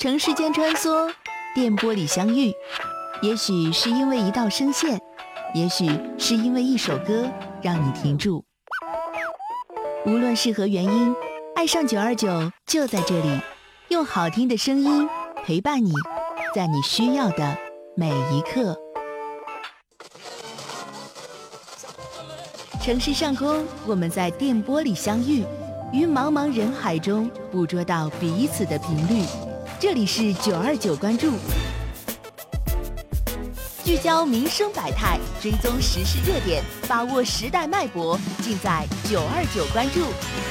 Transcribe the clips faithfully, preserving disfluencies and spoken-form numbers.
城市间穿梭，电波里相遇，也许是因为一道声线，也许是因为一首歌让你停住。无论是何原因，爱上九二九就在这里，用好听的声音陪伴你，在你需要的每一刻。城市上空，我们在电波里相遇，于茫茫人海中捕捉到彼此的频率。这里是九二九关注，聚焦民生百态，追踪时事热点，把握时代脉搏，尽在九二九关注。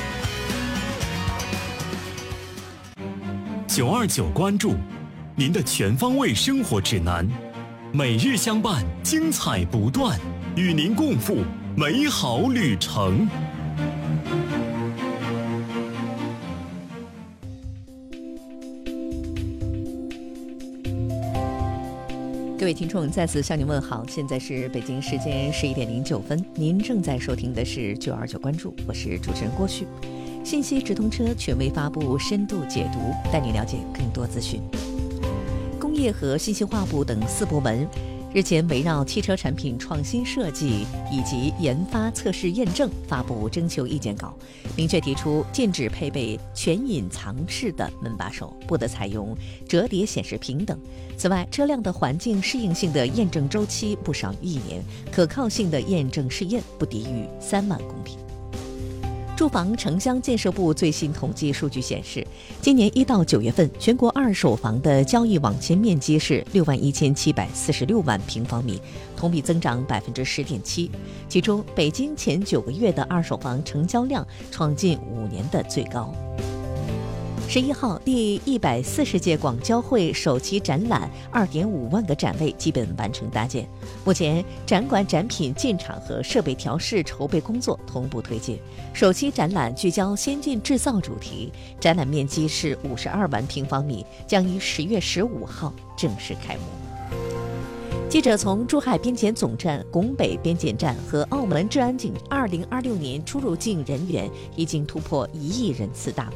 九二九关注，您的全方位生活指南，每日相伴，精彩不断，与您共赴美好旅程。 各位听众，再次向您问好，现在是北京时间十一点零九分，您正在收听的是九二九关注，我是主持人郭旭。信息直通车权威发布深度解读，带你了解更多资讯。工业和信息化部等四部门日前围绕汽车产品创新设计以及研发、测试、验证发布征求意见稿，明确提出禁止配备全隐藏式的门把手，不得采用折叠显示屏等。此外，车辆的环境适应性的验证周期不少于一年，可靠性的验证试验不低于三万公里。住房城乡建设部最新统计数据显示，今年一到九月份，全国二手房的交易网签面积是六万一千七百四十六万平方米，同比增长百分之十点七。其中，北京前九个月的二手房成交量创近五年的最高。十一号，第一百四十届广交会首期展览二点五万个展位基本完成搭建。目前，展馆展品进场和设备调试筹备工作同步推进。首期展览聚焦先进制造主题，展览面积是五十二万平方米，将于十月十五号正式开幕。记者从珠海边检总站、拱北边检站和澳门治安警二零二六年出入境人员已经突破一亿人次大